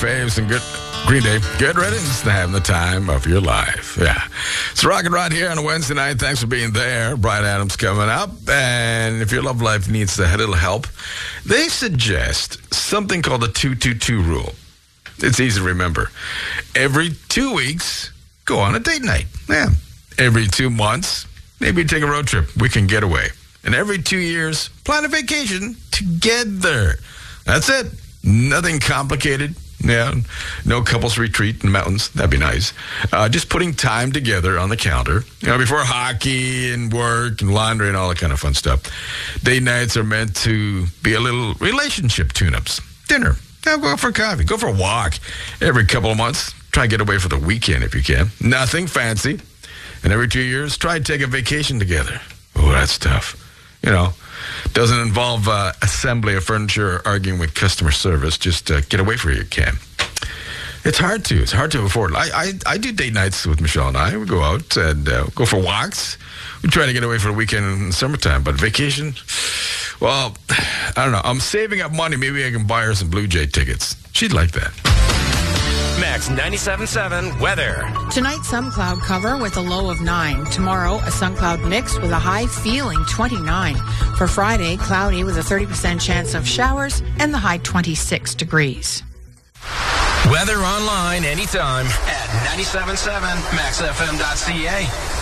faves and good Green Day. Good riddance to having the time of your life. Yeah. It's Rock and Rod here on a Wednesday night. Thanks for being there. Brian Adams coming up. And if your love life needs a little help, they suggest something called the 2-2-2 rule. It's easy to remember. Every 2 weeks, go on a date night. Yeah. Every 2 months, maybe take a road trip. We can get away. And every 2 years, plan a vacation together. That's it. Nothing complicated. Yeah, no couples retreat in the mountains. That'd be nice. Just putting time together on the calendar, before hockey and work and laundry and all that kind of fun stuff. Date nights are meant to be a little relationship tune-ups. Dinner. Go for coffee. Go for a walk every couple of months. Try and get away for the weekend if you can. Nothing fancy. And every 2 years, try and take a vacation together. Oh, that's tough. Doesn't involve assembly of furniture or arguing with customer service. Just get away for you can. It's hard to afford. I do date nights with Michelle and I. We go out and go for walks. We try to get away for the weekend in the summertime. But vacation, well, I don't know. I'm saving up money. Maybe I can buy her some Blue Jay tickets. She'd like that. Max 97.7 weather. Tonight, some cloud cover with a low of 9. Tomorrow, a sun cloud mix with a high feeling 29. For Friday, cloudy with a 30% chance of showers and the high 26 degrees. Weather online anytime at 97.7maxfm.ca.